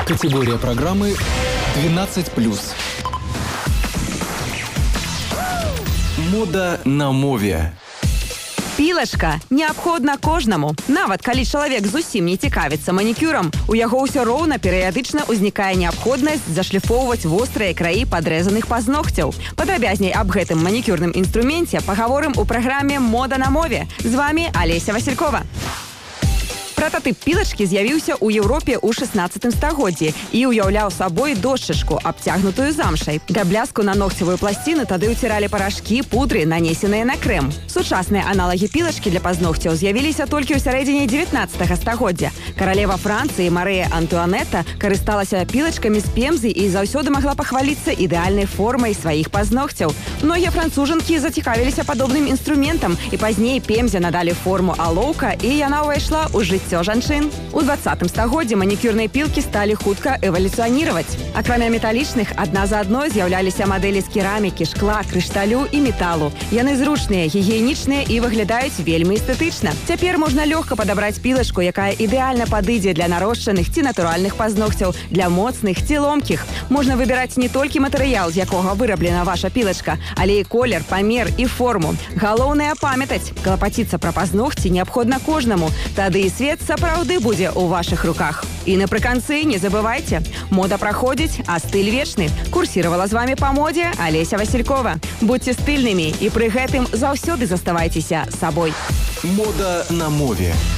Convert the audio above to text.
Категория программы 12+. Мода на мове. Пілачка неабходна кожнаму. Нават калі чалавек зусім не цікавіцца манікюрам, у яго ўсё роўна перыядычна ўзнікае неабходнасць зашліфоўваць вострыя краі падрэзаных пазногцяў. Падрабязней аб гэтым манікюрным інструменце пагаворым у праграме «Мода на мове». З вами Алеся Василькова. Прататып пілачкі з'явіўся ў Еўропе ў 16 стагоддзі і ўяўляў сабой дошчачку, абцягнутую замшай. Для бляску на ногцевую пласціну тады ўціралі парашкі, пудры, нанесеныя на крэм. Сучасныя аналагі пілачкі для пазногцяў з'явіліся толькі ў сярэдзіне 19 стагоддзя. Каралева Францыі Марыя Антуанета карысталася пілачкамі з пемзы і заўсёды магла пахваліцца ідэальнай формай сваіх пазногцяў. Многія францужанкі зацікавіліся падобным інструментам, і пазней пемзе надалі форму алоўка, і яна ўвайшла ў жыццё жанчын. У 20 стагоддзі манікюрныя пілкі сталі хутка эвалюцыяніраваць. Акрамя металічных, адна за адной з'яўляліся мадэлі з керамікі, шкла, крышталю і металу. Яны зручныя, гігіенічныя і выглядаюць вельмі эстэтычна. Цяпер можна лёгка падабраць пілачку, якая ідэальна падыдзе для нарошчаных ці натуральных пазногцяў, для моцных ці ломкіх. Можна выбіраць не толькі матэрыял, з якога выраблена ваша пілачка, але і колер, памер і форму. Галоўнае памятаць, клапаціцца пра пазногці неабходна кожнаму. Тады і свет сапраўды будзе ў вашых руках. І напрыканцы не забывайце, мода праходзіць, а стыль вечны. Курсировала з вами па модзе Алеся Василькова. Будьце стыльнымі і пры гэтым заўсёды заставайцеся сабой. Мода на мове.